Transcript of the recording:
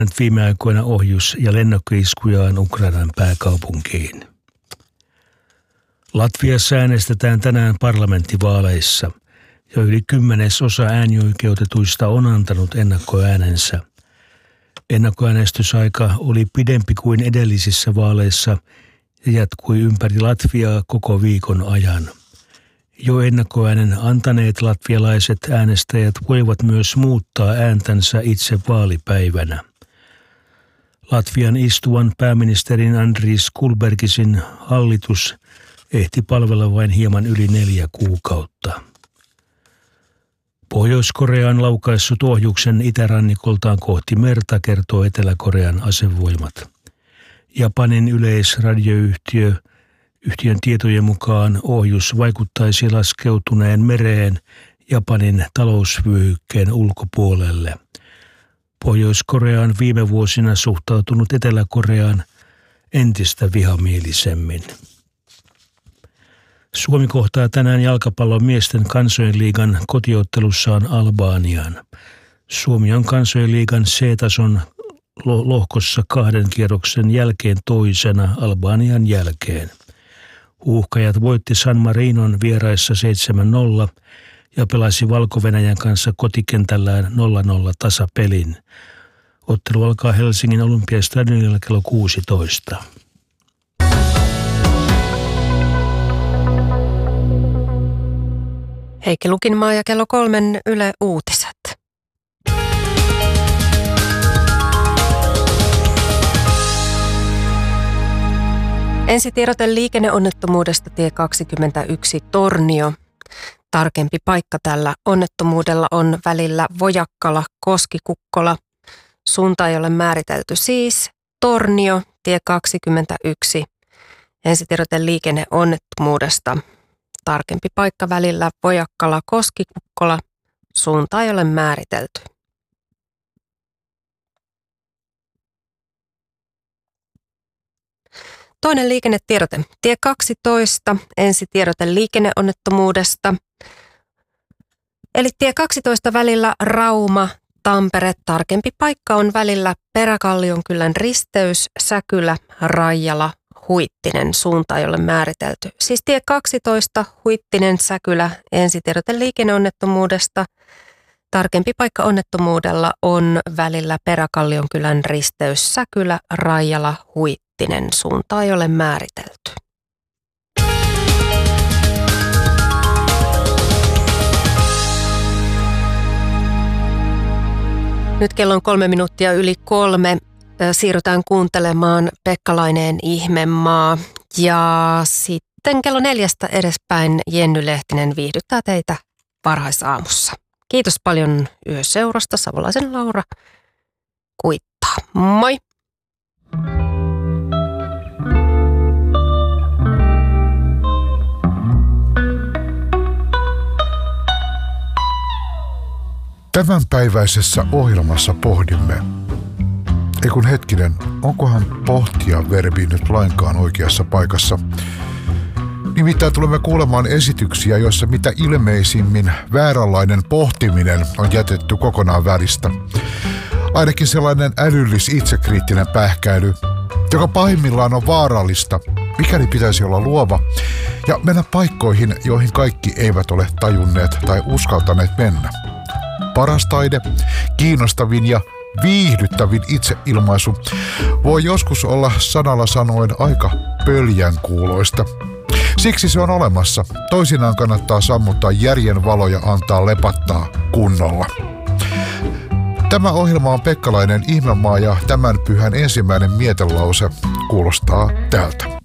viime aikoina ohjus- ja lennokkiiskujaan Ukrainan pääkaupunkiin. Latviassa äänestetään tänään parlamenttivaaleissa, ja yli 10% äänioikeutetuista on antanut ennakkoäänensä. Ennakkoäänestysaika oli pidempi kuin edellisissä vaaleissa ja jatkui ympäri Latviaa koko viikon ajan. Jo ennakkoäänen antaneet latvialaiset äänestäjät voivat myös muuttaa ääntänsä itse vaalipäivänä. Latvian istuvan pääministerin Andris Kulbergisin hallitus ehti palvella vain hieman yli 4 kuukautta. Pohjois-Korea on laukaissut ohjuksen itärannikoltaan kohti merta, kertoo Etelä-Korean asevoimat. Japanin yleisradioyhtiön tietojen mukaan ohjus vaikuttaisi laskeutuneen mereen Japanin talousvyöhykkeen ulkopuolelle. Pohjois-Korea on viime vuosina suhtautunut Etelä-Koreaan entistä vihamielisemmin. Suomi kohtaa tänään jalkapallon miesten kansojenliigan kotiottelussaan Albaniaan. Suomi on kansojenliigan C-tason lohkossa 2 kierroksen jälkeen toisena Albanian jälkeen. Huuhkajat voitti San Marinon vieraissa 7-0 ja pelasi Valko-Venäjän kanssa kotikentällään 0-0 tasapelin. Ottelu alkaa Helsingin Olympiastadionilla kello 16. Heikki Lukinmaa ja kello 3 Yle Uutiset. Ensitiedote liikenneonnettomuudesta tie 21 Tornio. Tarkempi paikka tällä onnettomuudella on välillä Vojakkala-Koskikukkola. Suunta ei ole määritelty siis. Tornio, tie 21. Ensitiedote liikenneonnettomuudesta. Tarkempi paikka välillä Vojakkala-Koskikukkola. Suunta ei ole määritelty. Toinen liikennetiedote. Tie 12. Ensitiedote liikenneonnettomuudesta. Eli tie 12 välillä Rauma, Tampere. Tarkempi paikka on välillä Peräkallionkylän risteys, Säkylä, Raijala, Huittinen. Suunta ei ole määritelty. Siis tie 12, Huittinen, Säkylä. Ensitiedote liikenneonnettomuudesta. Tarkempi paikka onnettomuudella on välillä Peräkallionkylän risteys, Säkylä, Raijala, Huittinen. Suunta ei ole määritelty. Nyt kello on 3 minuuttia yli 3. Siirrytään kuuntelemaan Pekka Laineen Ihmemaa. Ja sitten kello 4 edespäin Jenny Lehtinen viihdyttää teitä varhaisaamussa. Kiitos paljon yöseurasta. Savolaisen Laura kuittaa. Moi! Tämänpäiväisessä ohjelmassa pohdimme, onkohan pohtia verbi nyt lainkaan oikeassa paikassa. Nimittäin tulemme kuulemaan esityksiä, joissa mitä ilmeisimmin vääränlainen pohtiminen on jätetty kokonaan väristä. Ainakin sellainen älyllis-itsekriittinen pähkäily, joka pahimmillaan on vaarallista, mikäli pitäisi olla luova ja mennä paikkoihin, joihin kaikki eivät ole tajunneet tai uskaltaneet mennä. Paras taide, kiinnostavin ja viihdyttävin itseilmaisu voi joskus olla sanalla sanoen aika pöljän kuuloista. Siksi se on olemassa. Toisinaan kannattaa sammuttaa järjen valo ja antaa lepattaa kunnolla. Tämä ohjelma on Pekka Laineen Ihmemaa ja tämän pyhän ensimmäinen mietelause kuulostaa tältä.